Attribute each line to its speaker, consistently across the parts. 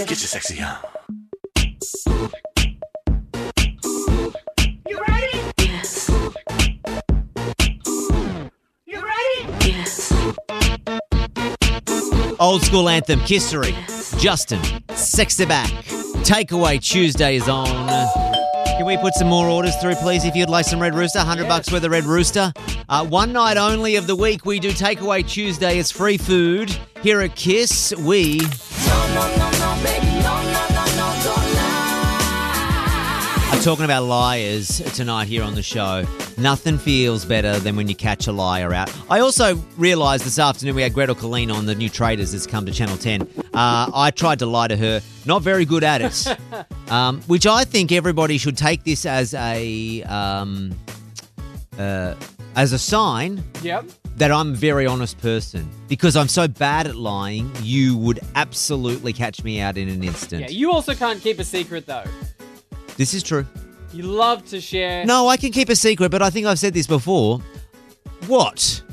Speaker 1: Get your sexy on.
Speaker 2: You ready?
Speaker 3: Yes.
Speaker 2: You ready?
Speaker 3: Yes.
Speaker 4: Old school anthem, Kissery. Justin, Sexy Back. Takeaway Tuesday is on. Can we put some more orders through, please, if you'd like some Red Rooster? $100 worth of Red Rooster. One night only of the week, we do Takeaway Tuesday. It's free food. Here at Kiss, we... I'm talking about liars tonight here on the show. Nothing feels better than when you catch a liar out. I also realised this afternoon we had Gretel Colleen on, the new Traders that's come to Channel 10. I tried to lie to her. Not very good at it. Which I think everybody should take this as a sign that I'm a very honest person. Because I'm so bad at lying, you would absolutely catch me out in an instant.
Speaker 5: Yeah, you also can't keep a secret, though.
Speaker 4: This is true.
Speaker 5: You love to share.
Speaker 4: No, I can keep a secret, but I think I've said this before. What?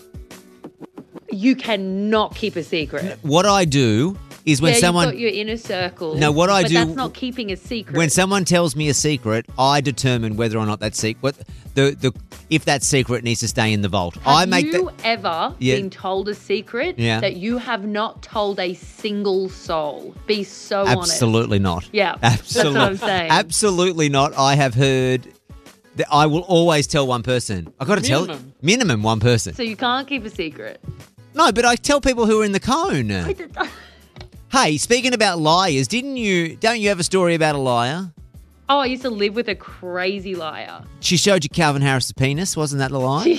Speaker 6: You cannot keep a secret.
Speaker 4: What I do is when someone...
Speaker 6: you've got your inner circle.
Speaker 4: No, what I do...
Speaker 6: But that's not keeping a secret.
Speaker 4: When someone tells me a secret, I determine whether or not that secret... if that secret needs to stay in the vault.
Speaker 6: Have you ever been told a secret
Speaker 4: Yeah.
Speaker 6: that you have not told a single soul? Be so honest.
Speaker 4: Absolutely not.
Speaker 6: Yeah,
Speaker 4: Absolutely.
Speaker 6: that's what I'm saying.
Speaker 4: Absolutely not. I have heard that I will always tell one person. I've got to tell... Minimum one person.
Speaker 6: So you can't keep a secret.
Speaker 4: No, but I tell people who are in the cone. Hey, speaking about liars, don't you have a story about a liar?
Speaker 6: Oh, I used to live with a crazy liar.
Speaker 4: She showed you Calvin Harris's penis, wasn't that the lie?
Speaker 6: She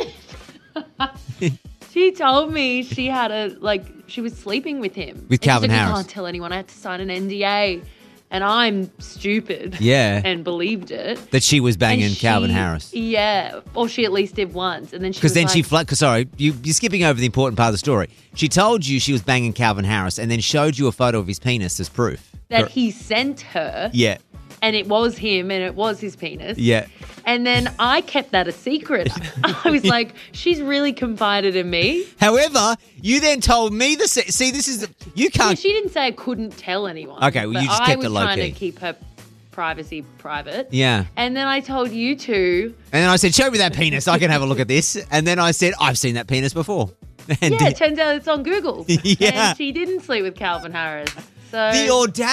Speaker 6: did. She told me she had she was sleeping with him.
Speaker 4: With Calvin
Speaker 6: Harris.
Speaker 4: Harris.
Speaker 6: I can't tell anyone. I had to sign an NDA. And I'm stupid.
Speaker 4: Yeah.
Speaker 6: And believed it.
Speaker 4: That she was banging Calvin Harris.
Speaker 6: Yeah. Or she at least did once. And then
Speaker 4: Because then you're skipping over the important part of the story. She told you she was banging Calvin Harris and then showed you a photo of his penis as proof.
Speaker 6: That he sent her.
Speaker 4: Yeah.
Speaker 6: And it was him and it was his penis.
Speaker 4: Yeah.
Speaker 6: And then I kept that a secret. I was like, she's really confided in me.
Speaker 4: However, you then told me see, this is... You can't...
Speaker 6: Yeah, she didn't say I couldn't tell anyone.
Speaker 4: Okay, well, you just kept it low-key.
Speaker 6: I was trying to keep her privacy private.
Speaker 4: Yeah.
Speaker 6: And then I told you two.
Speaker 4: And then I said, show me that penis. I can have a look at this. And then I said, I've seen that penis before. And
Speaker 6: it turns out it's on Google.
Speaker 4: Yeah.
Speaker 6: And she didn't sleep with Calvin Harris. So
Speaker 4: The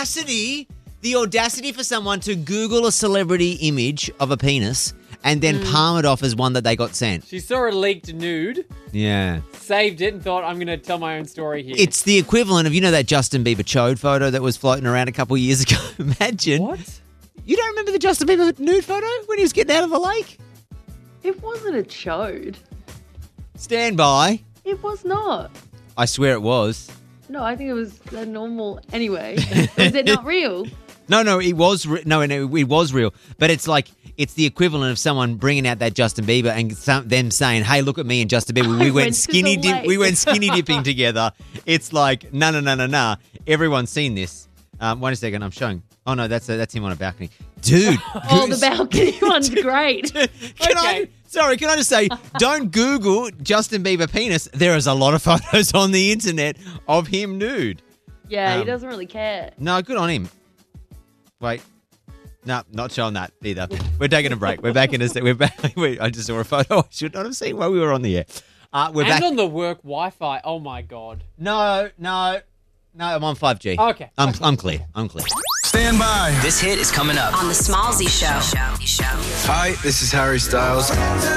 Speaker 4: audacity for someone to Google a celebrity image of a penis and then palm it off as one that they got sent.
Speaker 5: She saw a leaked nude,
Speaker 4: Yeah.
Speaker 5: saved it, and thought, I'm going to tell my own story here.
Speaker 4: It's the equivalent of, that Justin Bieber chode photo that was floating around a couple of years ago. Imagine.
Speaker 5: What?
Speaker 4: You don't remember the Justin Bieber nude photo when he was getting out of the lake?
Speaker 6: It wasn't a chode.
Speaker 4: Stand by.
Speaker 6: It was not.
Speaker 4: I swear it was.
Speaker 6: No, I think it was a normal. Anyway, was it not real?
Speaker 4: No, it was it was real. But it's like it's the equivalent of someone bringing out that Justin Bieber and them saying, "Hey, look at me and Justin Bieber. We went skinny dipping together." It's like no. Everyone's seen this. Wait a second, I'm showing. Oh no, that's him on a balcony, dude.
Speaker 6: Oh, the balcony one's great.
Speaker 4: Can I just say, don't Google Justin Bieber penis. There is a lot of photos on the internet of him nude.
Speaker 6: Yeah, he doesn't really care.
Speaker 4: No, good on him. Wait. No, not showing that either. We're taking a break. We're back in a... We're back. I just saw a photo I should not have seen while we were on the air. We're back.
Speaker 5: on the work Wi-Fi. Oh, my God.
Speaker 4: No, I'm on 5G.
Speaker 5: Okay.
Speaker 4: I'm clear.
Speaker 1: Stand by.
Speaker 7: This hit is coming up
Speaker 3: On the Smallzy Show.
Speaker 1: Hi, this is Harry Styles.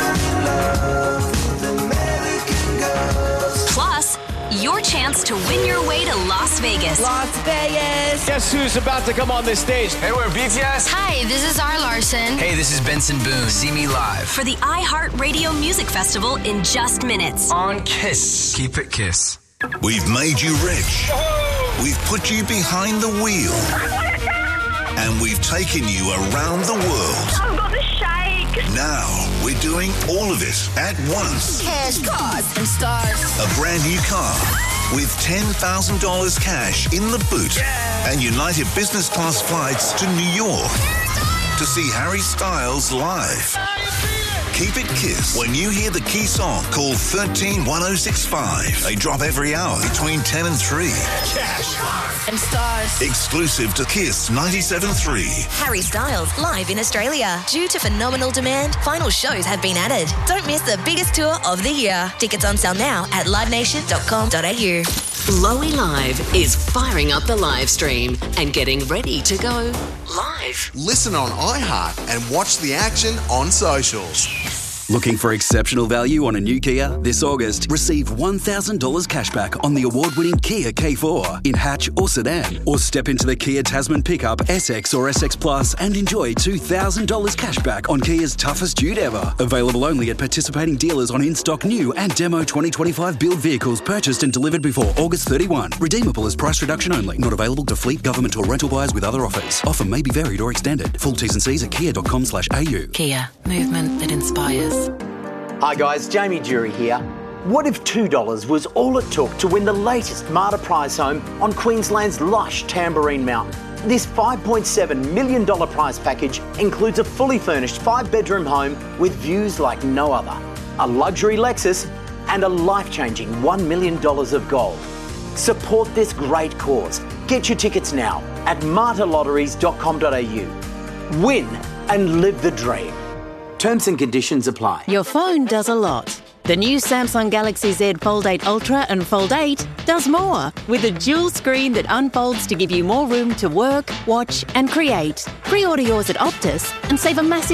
Speaker 3: Plus, your chance to win your way to Las Vegas.
Speaker 8: Las Vegas.
Speaker 7: Guess who's about to come on this stage? Hey, we're BTS.
Speaker 3: Hi, this is R. Larson.
Speaker 7: Hey, this is Benson Boone. See me live
Speaker 3: For the iHeartRadio Music Festival in just minutes.
Speaker 7: on Kiss. Keep it Kiss.
Speaker 9: We've made you rich. We've put you behind the wheel. And we've taken you around the world.
Speaker 2: I've got the shake.
Speaker 9: Now we're doing all of it at once.
Speaker 8: Cash, cars, and stars.
Speaker 9: A brand new car with $10,000 cash in the boot and United Business Class flights to New York to see Harry Styles live. Keep It Kiss. When you hear the key song, call 131065. They drop every hour between 10 and 3.
Speaker 8: Cash and stars.
Speaker 9: Exclusive to Kiss 97.3.
Speaker 3: Harry Styles live in Australia. Due to phenomenal demand, final shows have been added. Don't miss the biggest tour of the year. Tickets on sale now at livenation.com.au.
Speaker 10: Lowy Live is firing up the live stream and getting ready to go live.
Speaker 11: Listen on iHeart and watch the action on socials.
Speaker 12: Looking for exceptional value on a new Kia? This August, receive $1,000 cashback on the award-winning Kia K4 in hatch or sedan. Or step into the Kia Tasman pickup, SX or SX Plus and enjoy $2,000 cashback on Kia's toughest dude ever. Available only at participating dealers on in-stock new and demo 2025 build vehicles purchased and delivered before August 31. Redeemable as price reduction only. Not available to fleet, government or rental buyers with other offers. Offer may be varied or extended. Full T's and C's at kia.com/au.
Speaker 10: Kia, movement that inspires.
Speaker 13: Hi guys, Jamie Jury here. What if $2 was all it took to win the latest Marta prize home on Queensland's lush Tamborine Mountain? This $5.7 million prize package includes a fully furnished 5-bedroom home with views like no other, a luxury Lexus and a life-changing $1 million of gold. Support this great cause. Get your tickets now at martalotteries.com.au. Win and live the dream. Terms and conditions apply.
Speaker 14: Your phone does a lot. The new Samsung Galaxy Z Fold 8 Ultra and Fold 8 does more, with a dual screen that unfolds to give you more room to work, watch and create. Pre-order yours at Optus and save a massive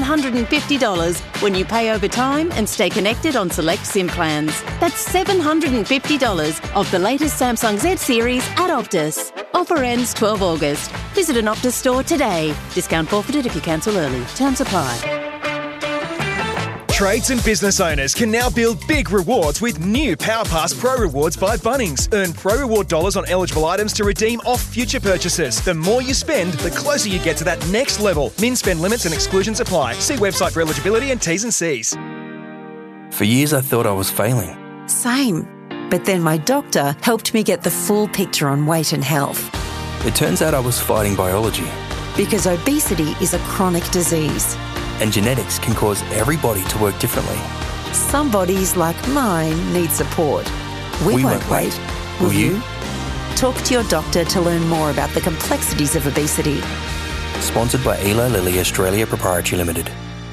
Speaker 14: $750 when you pay over time and stay connected on select SIM plans. That's $750 of the latest Samsung Z series at Optus. Offer ends 12 August. Visit an Optus store today. Discount forfeited if you cancel early. Terms apply.
Speaker 15: Trades and business owners can now build big rewards with new PowerPass Pro Rewards by Bunnings. Earn Pro Reward dollars on eligible items to redeem off future purchases. The more you spend, the closer you get to that next level. Min spend limits and exclusions apply. See website for eligibility and T's and C's.
Speaker 16: For years I thought I was failing.
Speaker 17: Same. But then my doctor helped me get the full picture on weight and health.
Speaker 16: It turns out I was fighting biology.
Speaker 17: Because obesity is a chronic disease.
Speaker 16: And genetics can cause every body to work differently.
Speaker 17: Some bodies, like mine, need support. We won't wait. Will you? Talk to your doctor to learn more about the complexities of obesity.
Speaker 16: Sponsored by Eli Lilly Australia Proprietary Limited.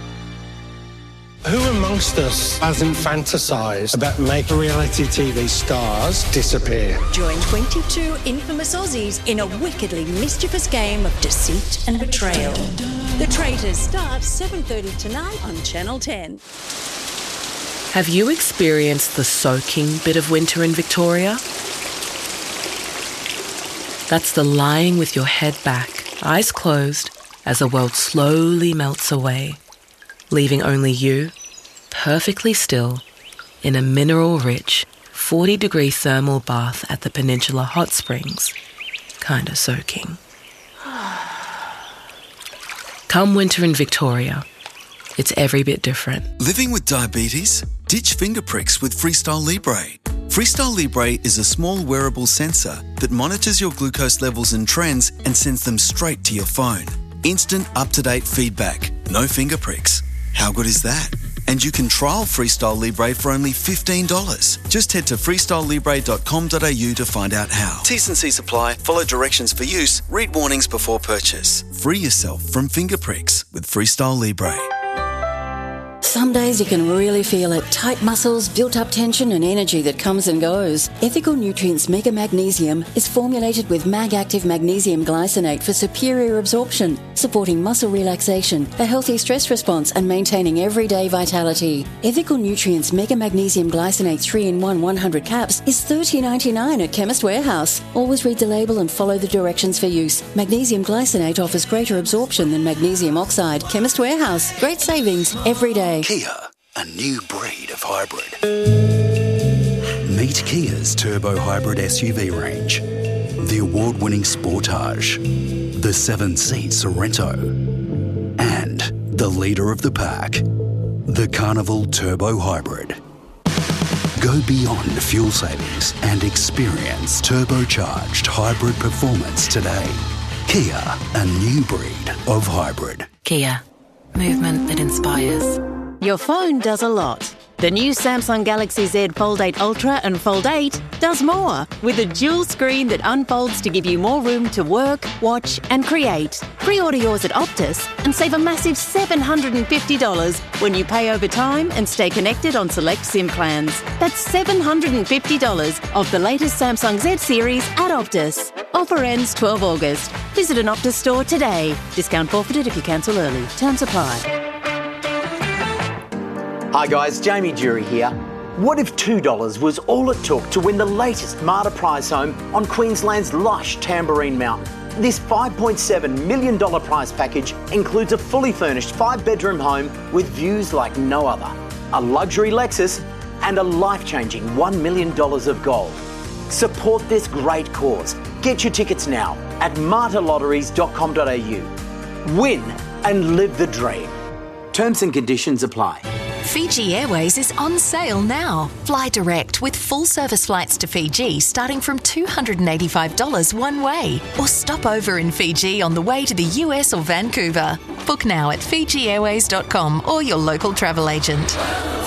Speaker 18: Who amongst us hasn't fantasised about making reality TV stars disappear?
Speaker 19: Join 22 infamous Aussies in a wickedly mischievous game of deceit and betrayal. The Traitors starts 7:30 tonight on Channel 10.
Speaker 10: Have you experienced the soaking bit of winter in Victoria? That's the lying with your head back, eyes closed, as the world slowly melts away, leaving only you, perfectly still, in a mineral-rich, 40-degree thermal bath at the Peninsula Hot Springs, kinda soaking. Come winter in Victoria, it's every bit different.
Speaker 1: Living with diabetes? Ditch finger pricks with Freestyle Libre. Freestyle Libre is a small wearable sensor that monitors your glucose levels and trends and sends them straight to your phone. Instant up-to-date feedback, no finger pricks. How good is that? And you can trial Freestyle Libre for only $15. Just head to freestylelibre.com.au to find out how. T's and C's apply. Follow directions for use. Read warnings before purchase. Free yourself from finger pricks with Freestyle Libre.
Speaker 20: Some days you can really feel it. Tight muscles, built-up tension and energy that comes and goes. Ethical Nutrients Mega Magnesium is formulated with Mag-Active Magnesium Glycinate for superior absorption, supporting muscle relaxation, a healthy stress response and maintaining everyday vitality. Ethical Nutrients Mega Magnesium Glycinate 3-in-1 100 caps is $30.99 at Chemist Warehouse. Always read the label and follow the directions for use. Magnesium Glycinate offers greater absorption than magnesium oxide. Chemist Warehouse. Great savings every day.
Speaker 12: Kia, a new breed of hybrid. Meet Kia's turbo hybrid SUV range. The award-winning Sportage, the 7-seat Sorento, and the leader of the pack, the Carnival Turbo Hybrid. Go beyond fuel savings and experience turbocharged hybrid performance today. Kia, a new breed of hybrid.
Speaker 10: Kia, movement that inspires.
Speaker 14: Your phone does a lot. The new Samsung Galaxy Z Fold 8 Ultra and Fold 8 does more, with a dual screen that unfolds to give you more room to work, watch and create. Pre-order yours at Optus and save a massive $750 when you pay over time and stay connected on select SIM plans. That's $750 off the latest Samsung Z series at Optus. Offer ends 12 August. Visit an Optus store today. Discount forfeited if you cancel early. Terms apply.
Speaker 13: Hi guys, Jamie Jury here. What if $2 was all it took to win the latest Marta prize home on Queensland's lush Tamborine Mountain? This $5.7 million prize package includes a fully furnished 5-bedroom home with views like no other, a luxury Lexus and a life-changing $1 million of gold. Support this great cause. Get your tickets now at martalotteries.com.au. Win and live the dream. Terms and conditions apply.
Speaker 21: Fiji Airways is on sale now. Fly direct with full service flights to Fiji starting from $285 one way. Or stop over in Fiji on the way to the US or Vancouver. Book now at FijiAirways.com or your local travel agent.